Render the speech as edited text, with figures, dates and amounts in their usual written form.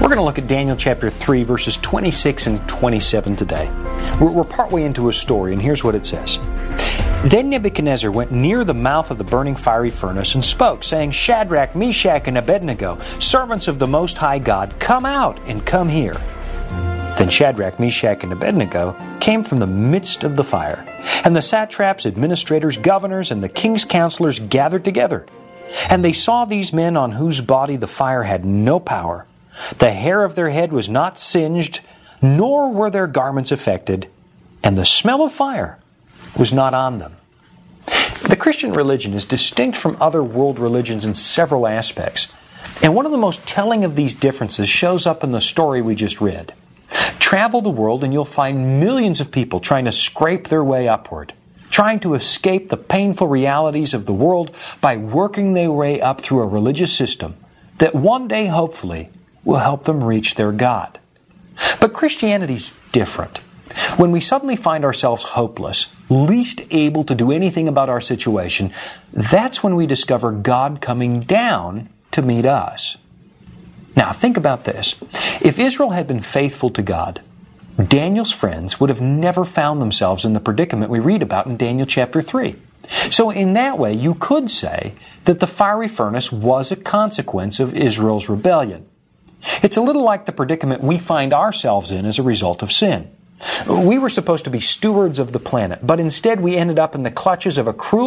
We're going to look at Daniel chapter 3, verses 26 and 27 today. We're partway into a story, and here's what it says. Then Nebuchadnezzar went near the mouth of the burning fiery furnace and spoke, saying, Shadrach, Meshach, and Abednego, servants of the Most High God, come out and come here. Then Shadrach, Meshach, and Abednego came from the midst of the fire, and the satraps, administrators, governors, and the king's counselors gathered together. And they saw these men on whose body the fire had no power. The hair of their head was not singed, nor were their garments affected, and the smell of fire was not on them. The Christian religion is distinct from other world religions in several aspects, and one of the most telling of these differences shows up in the story we just read. Travel the world and you'll find millions of people trying to scrape their way upward, trying to escape the painful realities of the world by working their way up through a religious system that one day, hopefully, will help them reach their God. But Christianity's different. When we suddenly find ourselves hopeless, least able to do anything about our situation, that's when we discover God coming down to meet us. Now, think about this. If Israel had been faithful to God, Daniel's friends would have never found themselves in the predicament we read about in Daniel chapter 3. So in that way, you could say that the fiery furnace was a consequence of Israel's rebellion. It's a little like the predicament we find ourselves in as a result of sin. We were supposed to be stewards of the planet, but instead we ended up in the clutches of a cruel